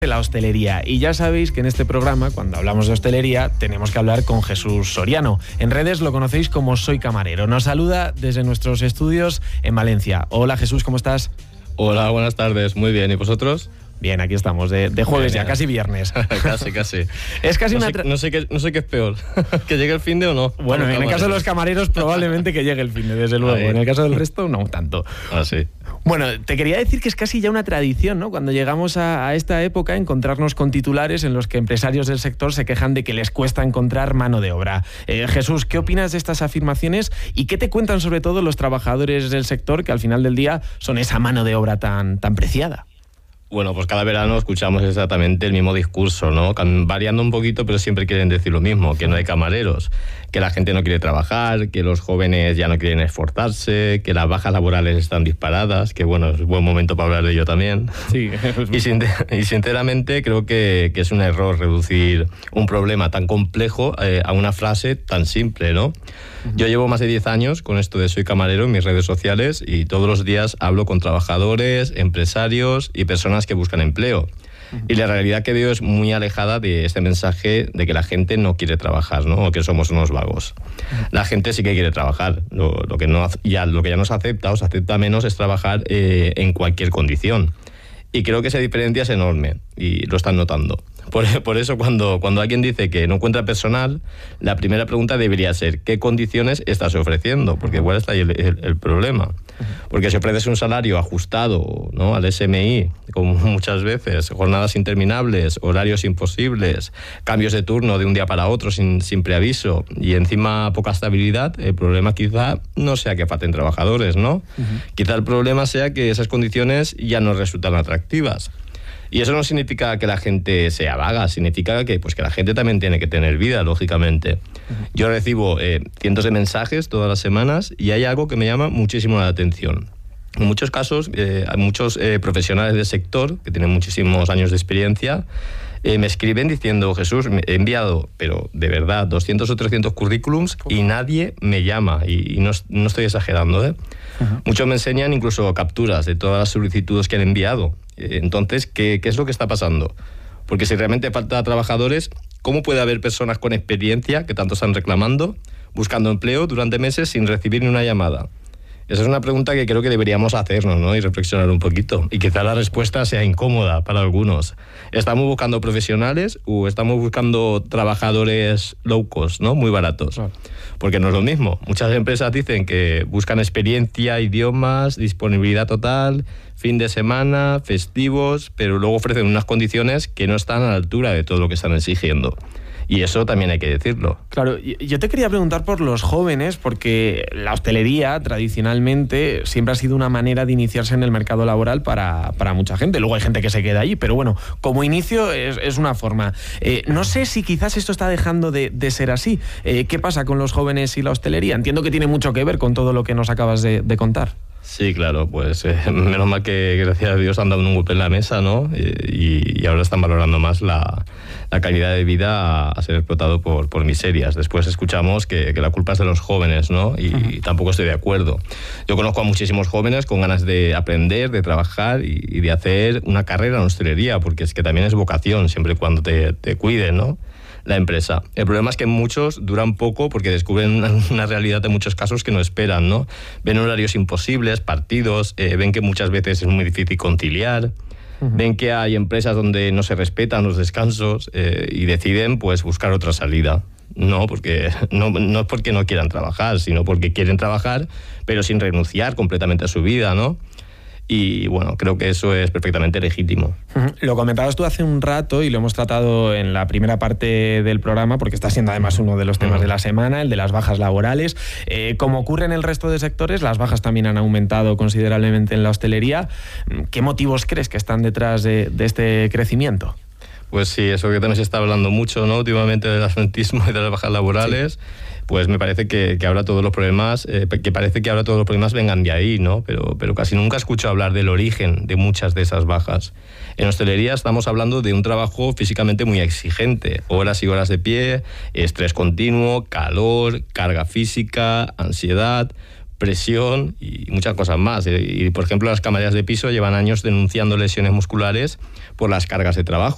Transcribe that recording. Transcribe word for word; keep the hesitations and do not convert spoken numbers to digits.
de la hostelería. Y ya sabéis que en este programa, cuando hablamos de hostelería, tenemos que hablar con Jesús Soriano. En redes lo conocéis como Soy Camarero. Nos saluda desde nuestros estudios en Valencia. Hola Jesús, ¿cómo estás? Hola, buenas tardes. Muy bien. ¿Y vosotros? Bien, aquí estamos, de, de jueves bien, ya, casi viernes. casi, casi. Es casi no una... Sé, tra- no, sé qué, no sé qué es peor, que llegue el finde o no. Bueno, en el caso de los camareros probablemente que llegue el finde, desde luego. Ahí. En el caso del resto, no tanto. Ah, sí. Bueno, te quería decir que es casi ya una tradición, ¿no? Cuando llegamos a, a esta época, encontrarnos con titulares en los que empresarios del sector se quejan de que les cuesta encontrar mano de obra. Eh, Jesús, ¿qué opinas de estas afirmaciones y qué te cuentan sobre todo los trabajadores del sector que al final del día son esa mano de obra tan, tan preciada? Bueno, pues cada verano escuchamos exactamente el mismo discurso, ¿no? Variando un poquito, pero siempre quieren decir lo mismo, que no hay camareros, que la gente no quiere trabajar, que los jóvenes ya no quieren esforzarse, que las bajas laborales están disparadas, que bueno, es buen momento para hablar de ello también. Sí. y, sin, y sinceramente creo que, que es un error reducir un problema tan complejo eh, a una frase tan simple, ¿no? Uh-huh. Yo llevo más de diez años con esto de Soy Camarero en mis redes sociales y todos los días hablo con trabajadores, empresarios y personas que buscan empleo. Uh-huh. Y la realidad que veo es muy alejada de este mensaje de que la gente no quiere trabajar, ¿no? O que somos unos vagos. Uh-huh. La gente sí que quiere trabajar. Lo, lo, que, no, ya, lo que ya no se acepta o se acepta menos es trabajar eh, en cualquier condición. Y creo que esa diferencia es enorme y lo están notando. Por, por eso cuando, cuando alguien dice que no encuentra personal, la primera pregunta debería ser ¿qué condiciones estás ofreciendo? Porque igual está ahí el, el, el problema. Porque si ofreces un salario ajustado, ¿no?, al S M I, como muchas veces, jornadas interminables, horarios imposibles, cambios de turno de un día para otro sin, sin preaviso y encima poca estabilidad, el problema quizá no sea que falten trabajadores, ¿no? Uh-huh. Quizá el problema sea que esas condiciones ya no resultan atractivas. Y eso no significa que la gente sea vaga, significa que, pues, que la gente también tiene que tener vida, lógicamente. Uh-huh. Yo recibo eh, cientos de mensajes todas las semanas y hay algo que me llama muchísimo la atención. En muchos casos, eh, hay muchos eh, profesionales del sector, que tienen muchísimos años de experiencia, eh, me escriben diciendo, Jesús, he enviado, pero de verdad, doscientos o trescientos currículums y nadie me llama. Y, y no, no estoy exagerando, ¿eh? Uh-huh. Muchos me enseñan incluso capturas de todas las solicitudes que han enviado. Entonces, ¿qué, ¿qué es lo que está pasando? Porque si realmente falta trabajadores, ¿cómo puede haber personas con experiencia, que tanto están reclamando, buscando empleo durante meses sin recibir ni una llamada? Esa es una pregunta que creo que deberíamos hacernos, ¿no?, y reflexionar un poquito. Y quizá la respuesta sea incómoda para algunos. ¿Estamos buscando profesionales o estamos buscando trabajadores low cost, ¿no?, muy baratos? Porque no es lo mismo. Muchas empresas dicen que buscan experiencia, idiomas, disponibilidad total, fin de semana, festivos, pero luego ofrecen unas condiciones que no están a la altura de todo lo que están exigiendo. Y eso también hay que decirlo. Claro, yo te quería preguntar por los jóvenes, porque la hostelería tradicionalmente siempre ha sido una manera de iniciarse en el mercado laboral para, para mucha gente. Luego hay gente que se queda allí, pero bueno, como inicio es, es una forma. Eh, no sé si quizás esto está dejando de, de ser así. Eh, ¿Qué pasa con los jóvenes y la hostelería? Entiendo que tiene mucho que ver con todo lo que nos acabas de, de contar. Sí, claro, pues eh, menos mal que gracias a Dios han dado un golpe en la mesa, ¿no? Y, y ahora están valorando más la, la calidad de vida a, a ser explotado por, por miserias. Después escuchamos que, que la culpa es de los jóvenes, ¿no? Y, uh-huh. y tampoco estoy de acuerdo. Yo conozco a muchísimos jóvenes con ganas de aprender, de trabajar y, y de hacer una carrera en hostelería, porque es que también es vocación, siempre y cuando te, te cuiden, ¿no?, la empresa. El problema es que muchos duran poco porque descubren una, una realidad en muchos casos que no esperan, ¿no? Ven horarios imposibles, partidos, eh, ven que muchas veces es muy difícil conciliar, uh-huh. ven que hay empresas donde no se respetan los descansos eh, y deciden, pues, buscar otra salida. No, porque, no, no es porque no quieran trabajar, sino porque quieren trabajar, pero sin renunciar completamente a su vida, ¿no? Y bueno, creo que eso es perfectamente legítimo. Uh-huh. Lo comentabas tú hace un rato y lo hemos tratado en la primera parte del programa, porque está siendo además uno de los temas uh-huh. de la semana, el de las bajas laborales. Eh, como ocurre en el resto de sectores, las bajas también han aumentado considerablemente en la hostelería. ¿Qué motivos crees que están detrás de, de este crecimiento? Pues sí, eso que también se está hablando mucho, ¿no?, últimamente del absentismo y de las bajas laborales. Sí. Pues me parece que, que ahora todos los problemas, eh, que parece que ahora todos los problemas vengan de ahí, ¿no? Pero, pero casi nunca escucho hablar del origen de muchas de esas bajas. En hostelería estamos hablando de un trabajo físicamente muy exigente, horas y horas de pie, estrés continuo, calor, carga física, ansiedad, presión y muchas cosas más. Y, por ejemplo, las camareras de piso llevan años denunciando lesiones musculares por las cargas de trabajo.